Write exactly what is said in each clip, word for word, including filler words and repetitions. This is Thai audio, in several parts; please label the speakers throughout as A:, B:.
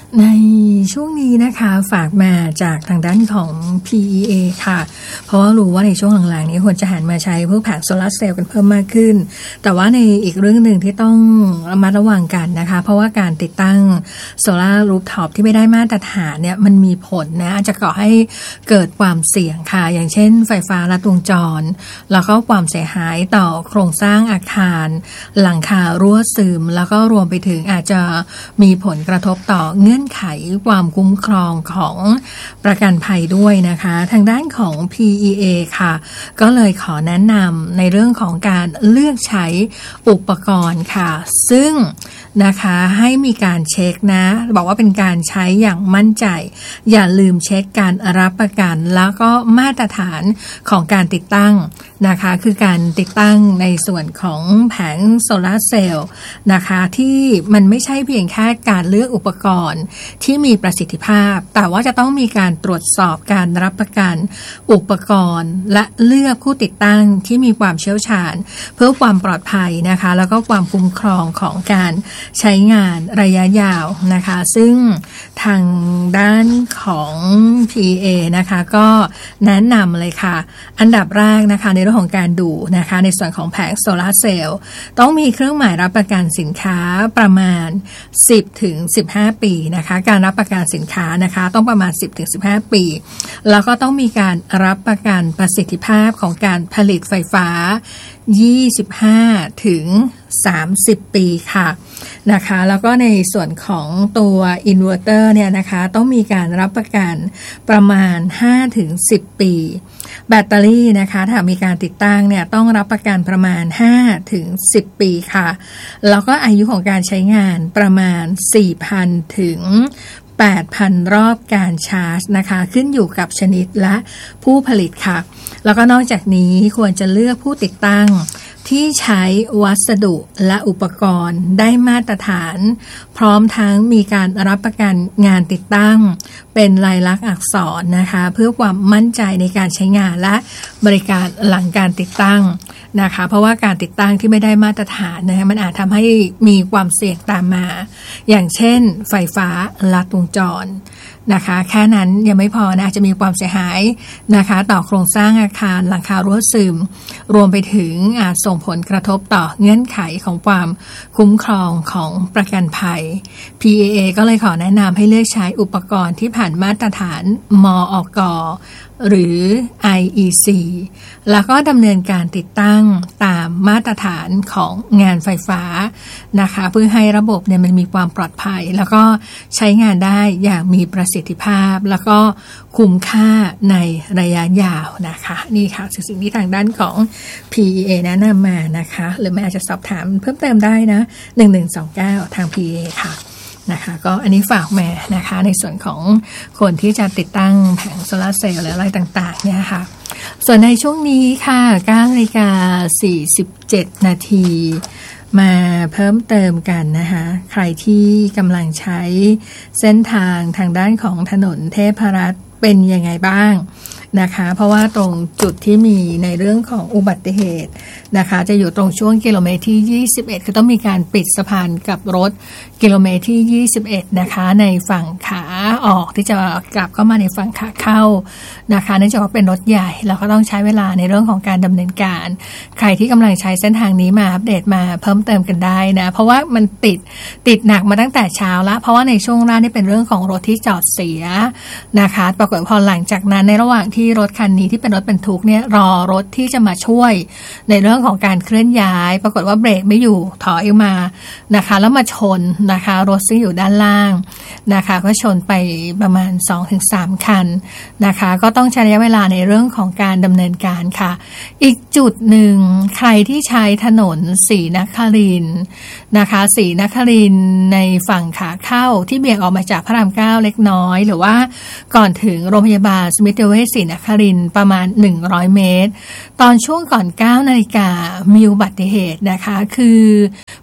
A: ในช่วงนี้นะคะฝากมาจากทางด้านของ พี อี เอ ค่ะเพราะว่ารู้ว่าในช่วงหลังๆนี้คนจะหันมาใช้พวกแผงโซลาร์เซลล์กันเพิ่มมากขึ้นแต่ว่าในอีกเรื่องหนึ่งที่ต้องระมัดระวังกันนะคะเพราะว่าการติดตั้งโซลาร์รูฟท็อปที่ไม่ได้มาตรฐานเนี่ยมันมีผลนะอาจจะก่อให้เกิดความเสี่ยงค่ะอย่างเช่นไฟฟ้าลัดวงจรแล้วก็ความเสียหายต่อโครงสร้างอาคารหลังคารั่วซึมแล้วก็รวมไปถึงอาจจะมีผลกระทบต่อเงื่อนไขความคุ้มครองของประกันภัยด้วยนะคะทางด้านของ พี อี เอ ค่ะก็เลยขอแนะนำในเรื่องของการเลือกใช้อุปกรณ์ค่ะซึ่งนะคะให้มีการเช็คนะบอกว่าเป็นการใช้อย่างมั่นใจอย่าลืมเช็คการรับประกันแล้วก็มาตรฐานของการติดตั้งนะคะคือการติดตั้งในส่วนของแผงโซลาร์เซลล์นะคะที่มันไม่ใช่เพียงแค่การเลือกอุปกรณ์ที่มีประสิทธิภาพแต่ว่าจะต้องมีการตรวจสอบการรับประกันอุปกรณ์และเลือกผู้ติดตั้งที่มีความเชี่ยวชาญเพื่อความปลอดภัยนะคะแล้วก็ความคุ้มครองของการใช้งานระยะยาวนะคะซึ่งทางด้านของ พี เอ นะคะก็แนะนำเลยค่ะอันดับแรกนะคะในเรื่องของการดูนะคะในส่วนของแผงโซลาร์เซลล์ต้องมีเครื่องหมายรับประกันสินค้าประมาณ สิบถึงสิบห้า ปีนะคะการรับประกันสินค้านะคะต้องประมาณ สิบถึงสิบห้า ปีแล้วก็ต้องมีการรับประกันประสิทธิภาพของการผลิตไฟฟ้ายี่สิบห้าถึงสามสิบ ปีค่ะนะคะแล้วก็ในส่วนของตัวอินเวอร์เตอร์เนี่ยนะคะต้องมีการรับประกันประมาณ ห้าถึงสิบ ปีแบตเตอรี่นะคะถ้ามีการติดตั้งเนี่ยต้องรับประกันประมาณ ห้าถึงสิบ ปีค่ะแล้วก็อายุของการใช้งานประมาณ สี่พัน ถึงแปดพัน รอบการชาร์จนะคะขึ้นอยู่กับชนิดและผู้ผลิตค่ะแล้วก็นอกจากนี้ควรจะเลือกผู้ติดตั้งที่ใช้วัสดุและอุปกรณ์ได้มาตรฐานพร้อมทั้งมีการรับประกันงานติดตั้งเป็นลายลักษณ์อักษรนะคะเพื่อความมั่นใจในการใช้งานและบริการหลังการติดตั้งนะคะเพราะว่าการติดตั้งที่ไม่ได้มาตรฐานนะคะมันอาจทำให้มีความเสี่ยงตามมาอย่างเช่นไฟฟ้าลัดวงจรนะคะแค่นั้นยังไม่พอนะจะมีความเสียหายนะคะต่อโครงสร้างอาคารหลังคารั่วซึมรวมไปถึงอาจส่งผลกระทบต่อเงื่อนไขของความคุ้มครองของประกันภัย พี เอ เอ ก็เลยขอแนะนำให้เลือกใช้อุปกรณ์ที่ผ่านมาตรฐานมอก.หรือ ไอ อี ซี แล้วก็ดำเนินการติดตั้งตามมาตรฐานของงานไฟฟ้านะคะเพื่อให้ระบบเนี่ยมันมีความปลอดภัยแล้วก็ใช้งานได้อย่างมีประสิทธิภาพแล้วก็คุ้มค่าในระยะยาวนะคะนี่ค่ะสิ่งที่ทางด้านของ พี อี เอ แนะนำมานะคะหรือไม่อาจจะสอบถามเพิ่มเติมได้นะหนึ่งหนึ่งสองเก้าทาง พี อี เอ ค่ะนะคะก็อันนี้ฝากมานะคะในส่วนของคนที่จะติดตั้งแผงโซลาร์เซลล์หรืออะไรต่างๆเนี่ยค่ะส่วนในช่วงนี้ค่ะเก้านาฬิกาสี่สิบเจ็ดนาทีมาเพิ่มเติมกันนะคะใครที่กำลังใช้เส้นทางทางด้านของถนนเทพรัตน์เป็นยังไงบ้างนะคะเพราะว่าตรงจุดที่มีในเรื่องของอุบัติเหตุนะคะจะอยู่ตรงช่วงกิโลเมตรที่ยี่สิบเอ็ดคือต้องมีการปิดสะพานกับรถกิโลเมตรที่ยี่สิบเอ็ดนะคะในฝั่งขาออกที่จะกลับเข้ามาในฝั่งขาเข้านะคะเนื่องจากว่าเป็นรถใหญ่แล้วก็ต้องใช้เวลาในเรื่องของการดำเนินการใครที่กำลังใช้เส้นทางนี้มาอัปเดตมาเพิ่มเติมกันได้นะเพราะว่ามันติดติดหนักมาตั้งแต่เช้าละเพราะว่าในช่วงแรกนี่เป็นเรื่องของรถที่จอดเสียนะคะปรากฏพอหลังจากนั้นในระหว่างที่รถคันนี้ที่เป็นรถบรรทุกเนี่ยรอรถที่จะมาช่วยในเรื่องของการเคลื่อนย้ายปรากฏว่าเบรกไม่อยู่ถอยออกมานะคะแล้วมาชนนะคะรถซึ่งอยู่ด้านล่างนะคะก็ชนไปประมาณ สองถึงสาม คันนะคะก็ต้องใช้ระยะเวลาในเรื่องของการดำเนินการค่ะอีกจุดหนึ่งใครที่ใช้ถนนศรีนครินทร์นะคะศรีนครินทร์ในฝั่งขาเข้าที่เบี่ยงออกมาจากพระรามเก้าเล็กน้อยหรือว่าก่อนถึงโรงพยาบาลสมิติเวชศรีนครินทร์ประมาณหนึ่งร้อยเมตรตอนช่วงก่อนเก้านาฬิกามีอุบัติเหตุนะคะคือ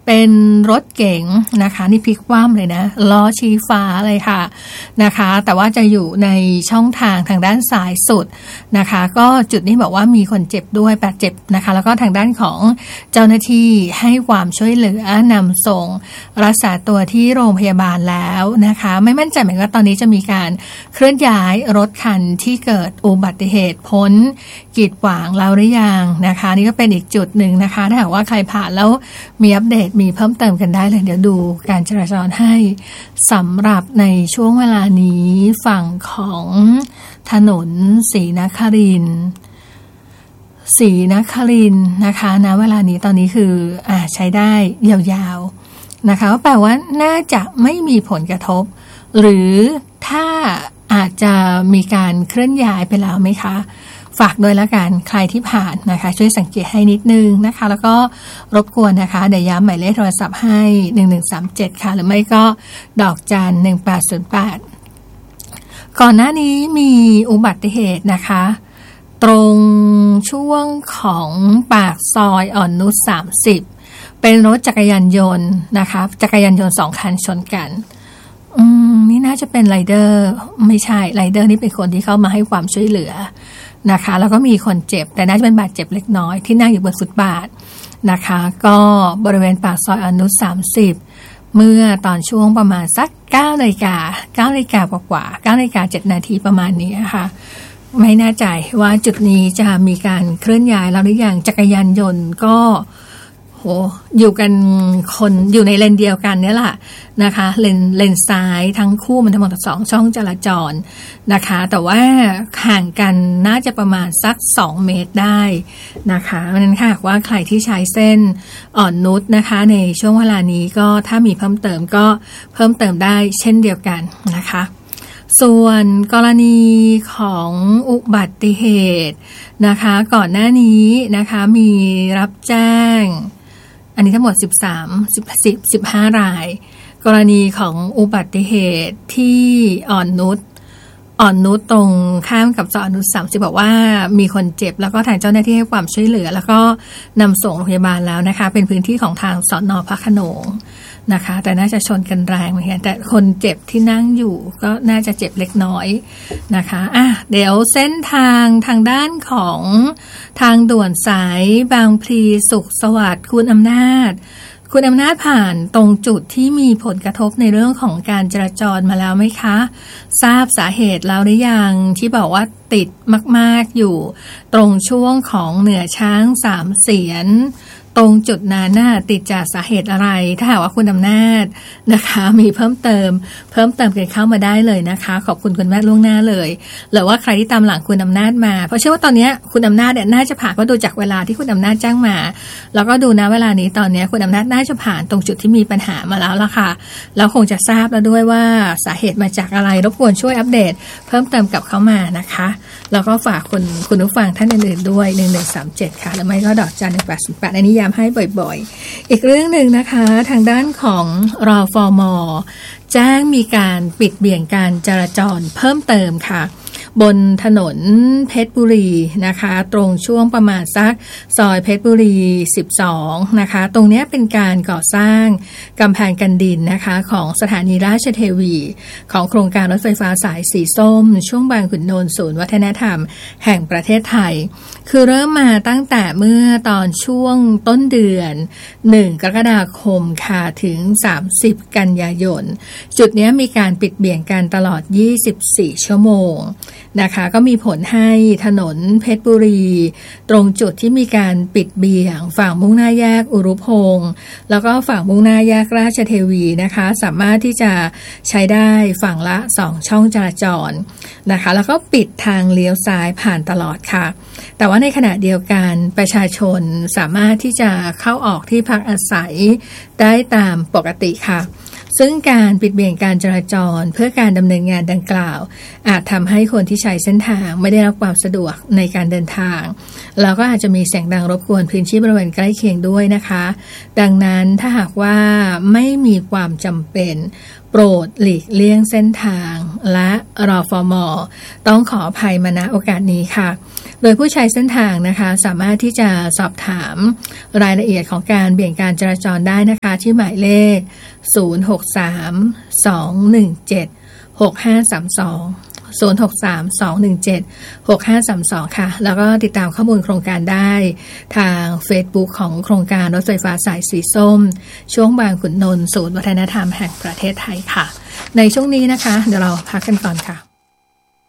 A: เป็นรถเก๋งนะคะนี่พลิกคว่ำเลยนะล้อชี้ฟ้าเลยค่ะนะคะแต่ว่าจะอยู่ในช่องทางทางด้านซ้ายสุดนะคะก็จุดนี้บอกว่ามีคนเจ็บด้วยบาดเจ็บนะคะแล้วก็ทางด้านของเจ้าหน้าที่ให้ความช่วยเหลือนำส่งรักษาตัวที่โรงพยาบาลแล้วนะคะไม่มั่นใจเหมือนกันว่าตอนนี้จะมีการเคลื่อนย้ายรถคันที่เกิดอุบัติเหตุพ้นกีดขวางแล้วหรือยังนะคะนี่ก็เป็นอีกจุดหนึ่งนะคะถ้าหากว่าใครผ่านแล้วมีอัปเดตมีเพิ่มเติมกันได้เลยเดี๋ยวดูการจราจรให้สำหรับในช่วงเวลานี้ฝั่งของถนนศรีนครินทร์ศรีนครินทร์นะคะณเวลานี้ตอนนี้คืออ่าใช้ได้ยาวๆนะคะก็แปลว่าน่าจะไม่มีผลกระทบหรือถ้าอาจจะมีการเคลื่อนย้ายไปแล้วไหมคะฝากด้วยละกันใครที่ผ่านนะคะช่วยสังเกตให้นิดนึงนะคะแล้วก็รบกวนนะคะเดี๋ยวย้ำหมายเลขโทรศัพท์ให้หนึ่งหนึ่งสามเจ็ดค่ะหรือไม่ก็ดอกจันหนึ่งแปดศูนย์แปดก่อนหน้านี้มีอุบัติเหตุนะคะตรงช่วงของปากซอยอ่อนนุชสามสิบเป็นรถจักรยานยนต์นะคะจักรยานยนต์สองคันชนกันอืมนี่น่าจะเป็นไรเดอร์ไม่ใช่ไรเดอร์นี่เป็นคนที่เข้ามาให้ความช่วยเหลือนะคะแล้วก็มีคนเจ็บแต่น่าจะเป็นบาดเจ็บเล็กน้อยที่นั่งอยู่บนฟุตบาทนะคะก็บริเวณปากซอยอนุสามสิบเมื่อตอนช่วงประมาณสักเก้านาฬิกาเก้านาฬิกากว่าๆเก้านาฬิกาเจ็ดนาทีประมาณนี้ค่ะไม่แน่ใจว่าจุดนี้จะมีการเคลื่อนย้ายแล้วหรือยังจักรยานยนต์ก็โหอยู่กันคนอยู่ในเลนเดียวกันเนี่ยแหละนะคะเลนเลนซ้ายทั้งคู่มันทั้งหมดสองช่องจราจรนะคะแต่ว่าห่างกันน่าจะประมาณสักสองเมตรได้นะคะเพราะฉะนั้นค่ะว่าใครที่ใช้เส้นอ่อนนุชนะคะในช่วงเวลานี้ก็ถ้ามีเพิ่มเติมก็เพิ่มเติมได้เช่นเดียวกันนะคะส่วนกรณีของอุบัติเหตุนะคะก่อนหน้านี้นะคะมีรับแจ้งอันนี้ทั้งหมดสิบสาม สิบ สิบ สิบห้ารายกรณีของอุบัติเหตุที่อ่อนนุชอ่อนนุชตรงข้ามกับซอยอ่อนนุชสามสิบบอกว่ามีคนเจ็บแล้วก็ทางเจ้าหน้าที่ให้ความช่วยเหลือแล้วก็นำส่งโรงพยาบาลแล้วนะคะเป็นพื้นที่ของทางสน.พระโขนงนะคะแต่น่าจะชนกันแรงเหมือนกันแต่คนเจ็บที่นั่งอยู่ก็น่าจะเจ็บเล็กน้อยนะคะอ่ะเดี๋ยวเส้นทางทางด้านของทางด่วนสายบางพลีสุขสวัสดิ์คุณอำนาจคุณอำนาจผ่านตรงจุดที่มีผลกระทบในเรื่องของการจราจรมาแล้วไหมคะทราบสาเหตุแล้วหรือยังที่บอกว่าติดมากๆอยู่ตรงช่วงของเหนือช้างสามเสียนตรงจุดนั้นน่ะติดจากสาเหตุอะไรถ้าหากว่าคุณอำนาจนะคะมีเพิ่มเติมเพิ่มเติมกันเข้ามาได้เลยนะคะขอบคุณคุณแม่ล่วงหน้าเลยหรือว่าใครที่ตามหลังคุณอำนาจมาเพราะเชื่อว่าตอนนี้คุณอำนาจเนี่ยน่าจะผ่านก็ดูจากเวลาที่คุณอำนาจแจ้งมาแล้วก็ดูนะเวลานี้ตอนนี้คุณอำนาจน่าจะผ่านตรงจุดที่มีปัญหามาแล้วล่ะค่ะแล้วคงจะทราบแล้วด้วยว่าสาเหตุมาจากอะไรรบกวนช่วยอัปเดตเพิ่มเติมกับเข้ามานะคะแล้วก็ฝากคุณคุณผู้ฟังท่านอื่นๆด้วยหนึ่งหนึ่งสามเจ็ดค่ะหรือไม่ก็ดอกจันหนึ่งแปดศูนย์แปดอันนี้ให้บ่อยๆอีกเรื่องหนึ่งนะคะทางด้านของรฟม.แจ้งมีการปิดเบี่ยงการจราจรเพิ่มเติมค่ะบนถนนเพชรบุรีนะคะตรงช่วงประมาณสักซอยเพชรบุรีสิบสองนะคะตรงนี้เป็นการก่อสร้างกำแพงกันดินนะคะของสถานีราชเทวีของโครงการรถไฟฟ้าสายสีส้มช่วงบางขุนนนท์ศูนย์วัฒนธรรมแห่งประเทศไทยคือเริ่มมาตั้งแต่เมื่อตอนช่วงต้นเดือนหนึ่งกรกฎาคมค่ะถึงสามสิบกันยายนจุดนี้มีการปิดเบี่ยงกันตลอดยี่สิบสี่ชั่วโมงนะคะก็มีผลให้ถนนเพชรบุรีตรงจุดที่มีการปิดเบี่ยงฝั่งมุ่งหน้าแยกอุรุพงษ์แล้วก็ฝั่งมุ่งหน้าแยกราชเทวีนะคะสามารถที่จะใช้ได้ฝั่งละสองช่องจราจรนะคะแล้วก็ปิดทางเลี้ยวซ้ายผ่านตลอดค่ะแต่ว่าในขณะเดียวกันประชาชนสามารถที่จะเข้าออกที่พักอาศัยได้ตามปกติค่ะซึ่งการปิดเบี่ยงการจราจรเพื่อการดำเนินงานดังกล่าวอาจทำให้คนที่ใช้เส้นทางไม่ได้รับความสะดวกในการเดินทางแล้วก็อาจจะมีเสียงดังรบกวนพื้นที่บริเวณใกล้เคียงด้วยนะคะดังนั้นถ้าหากว่าไม่มีความจำเป็นโปโปรดหลีกเลี่ยงเส้นทางและรฟม.ต้องขออภัยมาณโอกาสนี้ค่ะโดยผู้ใช้เส้นทางนะคะสามารถที่จะสอบถามรายละเอียดของการเบี่ยงการจราจรได้นะคะที่หมายเลขศูนย์ หก สาม สอง หนึ่ง เจ็ด หก ห้า สาม สองศูนย์ หก สาม สอง หนึ่ง เจ็ด หก ห้า สาม สองค่ะแล้วก็ติดตามข้อมูลโครงการได้ทาง Facebook ของโครงการรถไฟฟ้าสายสีส้มช่วงบางขุนนนท์ศูนย์วัฒนธรรมแห่งประเทศไทยค่ะในช่วงนี้นะคะเดี๋ยวเราพักกันก่อนค่ะ